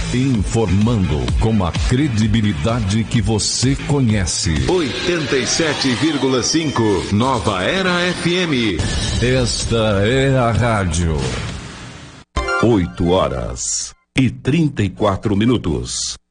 Informando com a credibilidade que você conhece. 87,5 Nova Era FM. Esta é a rádio. 8 horas e 34 minutos.